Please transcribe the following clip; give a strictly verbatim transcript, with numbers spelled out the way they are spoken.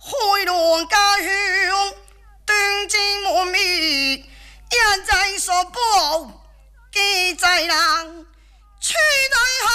回龙家乡，端正门面，一在所报，记在人，取代好。